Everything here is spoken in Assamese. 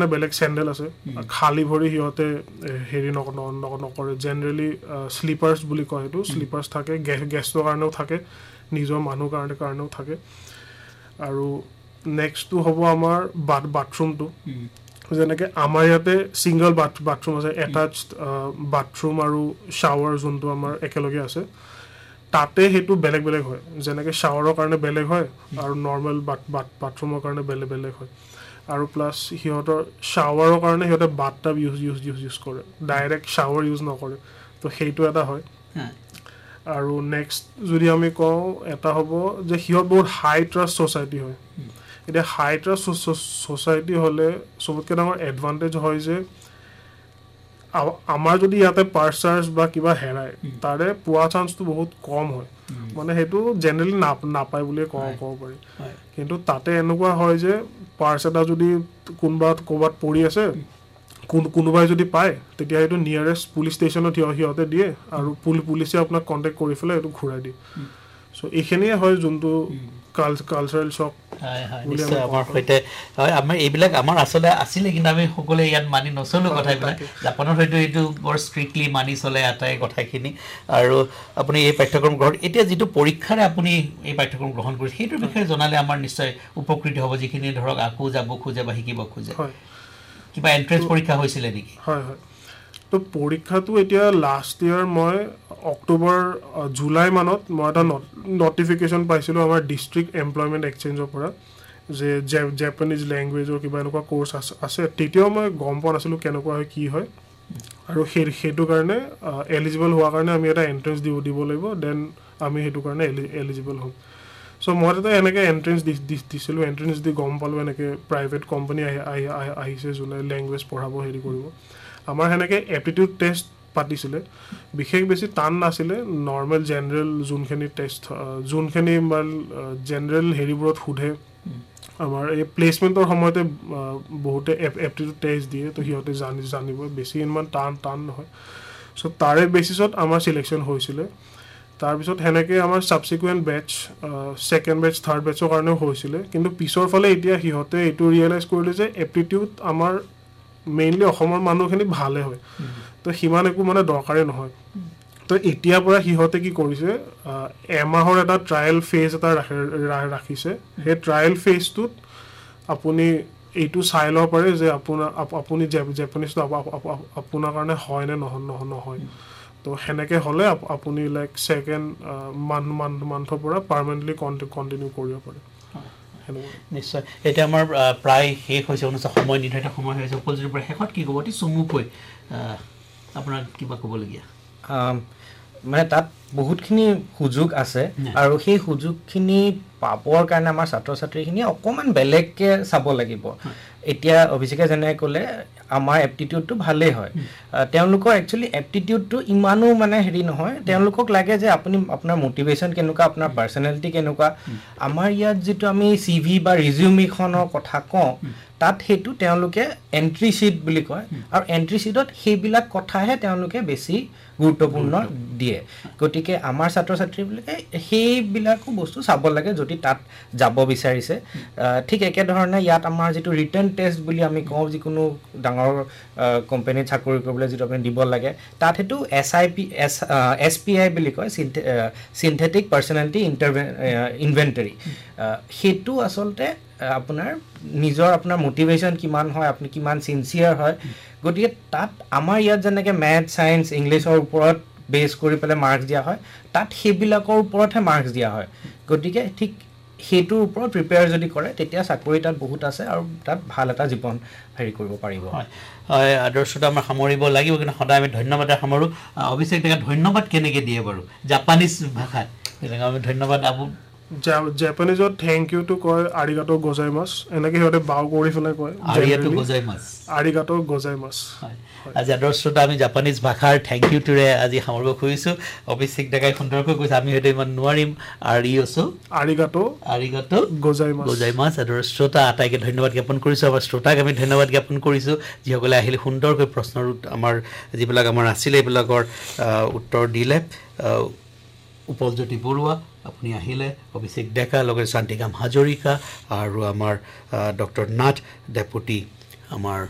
কাৰণে বেলেগ চেণ্ডেল আছে খালী ভৰি সিহঁতে হেৰি নকৰে জেনেৰেলি স্লিপাৰ্ছ বুলি কয় সেইটো স্লিপাৰ্ছ থাকে গেষ্টৰ কাৰণেও থাকে নিজৰ মানুহ কাৰণেও থাকে আৰু নেক্সটটো হ'ব আমাৰ বাথৰুমটো যেনেকৈ আমাৰ ইয়াতে ছিংগল বাথৰুম আছে এটাচ্ড বাথৰুম আৰু শ্বাৱাৰ যোনটো আমাৰ একেলগে আছে তাতে সেইটো বেলেগ হয় যেনেকৈ শ্বাৱাৰৰ কাৰণে বেলেগ হয় আৰু নৰ্মেল বাথৰুমৰ কাৰণে বেলেগ হয় আৰু প্লাছ সিহঁতৰ শ্বাৱাৰৰ কাৰণে সিহঁতে বাথটাব ইউজ কৰে ডাইৰেক্ট শ্বাৱাৰ ইউজ নকৰে তো সেইটো এটা হয় আৰু নেক্সট যদি আমি কওঁ এটা হ'ব যে সিহঁত বহুত হাই ট্ৰাষ্ট ছ'চাইটি হয় এতিয়া হাই ট্ৰাষ্ট ছ'চাইটি হ'লে চবতকৈ ডাঙৰ এডভান্টেজ হয় যে আমাৰ যদি ইয়াতে পাৰ্চাৰ্ছ বা কিবা হেৰায় তাৰে পোৱা চান্সটো বহুত কম হয় মানে সেইটো জেনেৰেলি নাপায় বুলিয়ে ক'ব পাৰি কিন্তু তাতে এনেকুৱা হয় যে পাৰ্চ এটা যদি ক'ৰবাত পৰি আছে কোনোবাই যদি পায় তেতিয়া সেইটো নিয়াৰেষ্ট পুলিচ ষ্টেচনত সিহঁতে দিয়ে আৰু পুলিচে আপোনাক কণ্টেক্ট কৰি পেলাই এইটো ঘূৰাই দিয়ে চ' এইখিনিয়ে হয় যোনটো কালচাৰেল শ্বক আমাৰ সৈতে হয় আমাৰ এইবিলাক আমাৰ আচলতে আছিলে কিন্তু আমি সকলোৱে ইয়াত মানি নচলোঁ কথাবিলাক জাপানত হয়তো এইটো বৰ ষ্ট্ৰিক্টলি মানি চলে আটাই কথাখিনি আৰু আপুনি এই পাঠ্যক্ৰম গ্ৰহণ এতিয়া যিটো পৰীক্ষাৰে আপুনি এই পাঠ্যক্ৰম গ্ৰহণ কৰিছে সেইটোৰ বিষয়ে জনালে আমাৰ নিশ্চয় উপকৃত হ'ব যিখিনি ধৰক আকৌ যাব খোজে বা শিকিব খোজে কিবা এণ্ট্ৰেঞ্চ পৰীক্ষা হৈছিলে নেকি হয় তো পৰীক্ষাটো এতিয়া লাষ্ট ইয়াৰ মই অক্টোবৰ জুলাই মানত মই এটা নটিফিকেশ্যন পাইছিলোঁ আমাৰ ডিষ্ট্ৰিক্ট এমপ্লয়মেণ্ট এক্সচেঞ্জৰ পৰা যে জাপানিজ লেংগুৱেজৰ কিবা এনেকুৱা কোৰ্চ আছে তেতিয়াও মই গম পোৱা নাছিলোঁ কেনেকুৱা হয় কি হয় আৰু সেইটো কাৰণে এলিজিবল হোৱাৰ কাৰণে আমি এটা এণ্ট্ৰেঞ্চ দিব লাগিব দেন আমি সেইটো কাৰণে এলিজিবল হ'ম চ' মই তাতে এনেকৈ এণ্ট্ৰেঞ্চ দিছিলোঁ এণ্ট্ৰেঞ্চ দি গম পালোঁ এনেকৈ প্ৰাইভেট কোম্পানী আহিছে যোনে লেংগুৱেজ পঢ়াব হেৰি কৰিব আমাৰ সেনেকৈ এপ্টিটিউড টেষ্ট পাতিছিলে বিশেষ বেছি টান নাছিলে নৰ্মেল জেনেৰেল যোনখিনি টেষ্ট যোনখিনি জেনেৰেল হেৰিবোৰত সোধে আমাৰ এই প্লেচমেণ্টৰ সময়তে বহুতে এপ্টিটিউড টেষ্ট দিয়ে তো সিহঁতে জানিব বেছি ইমান টান নহয় চ' তাৰে বেচিছত আমাৰ চিলেকশ্যন হৈছিলে তাৰপিছত সেনেকৈ আমাৰ ছাবচিকুৱেণ্ট বেটছ ছেকেণ্ড বেটছ থাৰ্ড বেটছৰ কাৰণেও হৈছিলে কিন্তু পিছৰ ফালে এতিয়া সিহঁতে এইটো ৰিয়েলাইজ কৰিলে যে এপ্টিটিউড আমাৰ মেইনলি অসমৰ মানুহখিনি ভালে হয় তো সিমান একো মানে দৰকাৰেই নহয় তো এতিয়াৰ পৰা সিহঁতে কি কৰিছে এমাহৰ এটা ট্ৰায়েল ফেজ এটা ৰাখিছে সেই ট্ৰায়েল ফেজটোত আপুনি এইটো চাই ল'ব পাৰে যে আপুনি জেপানিজটো আপোনাৰ কাৰণে হয় নে নহয় তো সেনেকৈ হ'লে আপুনি লাইক ছেকেণ্ড মান্থৰ পৰা পাৰ্মানেণ্টলি কণ্টিনিউ কৰিব পাৰে নিশ্চয় এতিয়া আমাৰ প্ৰায় শেষ হৈছে অনুষ্ঠান সময় নিৰ্ধাৰিত সময় হৈছে উপযোগীৰ পৰা শেষত কি ক'ব অতি চমুকৈ আপোনাৰ কিবা ক'বলগীয়া মানে তাত বহুতখিনি সুযোগ আছে আৰু সেই সুযোগখিনি পাবৰ কাৰণে আমাৰ ছাত্ৰ ছাত্ৰীখিনি অকণমান বেলেগকৈ চাব লাগিব এতিয়া অভিষেকে যেনে ক'লে আমাৰ এপ্টিটিউডটো ভালেই হয় তেওঁলোকৰ একচুৱেলি এপ্টিটিউডটো ইমানো মানে হেৰি নহয় তেওঁলোকক লাগে যে আপুনি আপোনাৰ মটিভেশ্যন কেনেকুৱা আপোনাৰ পাৰ্চনেলিটি কেনেকুৱা আমাৰ ইয়াত যিটো আমি CV বা ৰিজিউমিখনৰ কথা কওঁ তাত সেইটো তেওঁলোকে এণ্ট্ৰি শ্বীট বুলি কয় আৰু এণ্ট্ৰি শ্বীটত সেইবিলাক কথাহে তেওঁলোকে বেছি গুৰুত্বপূৰ্ণ দিয়ে গতিকে আমাৰ ছাত্ৰ ছাত্ৰীবিলাকে সেইবিলাকো বস্তু চাব লাগে যদি তাত যাব বিচাৰিছে ঠিক একেধৰণে ইয়াত আমাৰ যিটো ৰিটেন টেষ্ট বুলি আমি কওঁ যিকোনো ডাঙৰ কোম্পানীত চাকৰি কৰিবলৈ যিটো আপুনি দিব লাগে তাত সেইটো SPI বুলি কয় চিন্থেটিক পাৰ্চনেলিটি ইনভেণ্টৰী সেইটো আচলতে আপোনাৰ নিজৰ আপোনাৰ মটিভেশ্যন কিমান হয় আপুনি কিমান চিনচিয়াৰ হয় গতিকে তাত আমাৰ ইয়াত যেনেকৈ মেথ ছায়েন্স ইংলিছৰ ওপৰত বেছ কৰি পেলাই মাৰ্কছ দিয়া হয় তাত সেইবিলাকৰ ওপৰতহে মাৰ্কছ দিয়া হয় গতিকে ঠিক সেইটোৰ ওপৰত প্ৰিপেয়াৰ যদি কৰে তেতিয়া চাকৰি তাত বহুত আছে আৰু তাত ভাল এটা জীৱন হেৰি কৰিব পাৰিব হয় আদৰ্শটো আমাৰ সামৰিব লাগিব কিন্তু সদায় আমি ধন্যবাদে সামৰোঁ অভিষেক ডেকা ধন্যবাদ কেনেকৈ দিয়ে বাৰু জাপানীজ ভাষাত আমি ধন্যবাদ জাপানিজত থেংক ইউটো কয় আৰিগাটো গজাইমাছ এনেকৈ সিহঁতে বাও কৰি পেলাই কয় আৰিগাটো গজাইমাছ আজি আদৰ্শটো আমি জাপানীজ ভাষাৰ থেংক ইউটোৰে আজি সামৰিব খুজিছোঁ অভিষেক ডেকাই সুন্দৰকৈ কৈছে আমি হয়তো ইমান নোৱাৰিম আৰিগাটো গজাইমাছ আৰু শ্ৰোতা আটাইকে ধন্যবাদ জ্ঞাপন কৰিছোঁ আমাৰ শ্ৰোতাক আমি ধন্যবাদ জ্ঞাপন কৰিছোঁ যিসকলে আহিলে সুন্দৰকৈ প্ৰশ্নৰ আমাৰ যিবিলাক আমাৰ আছিলে এইবিলাকৰ উত্তৰ দিলে উপলজ্যোতি বৰুৱা আপুনি আহিলে অভিষেক ডেকা লগতে শান্তিকাম হাজৰিকা আৰু আমাৰ ডক্টৰ নাথ ডেপুটি আমাৰ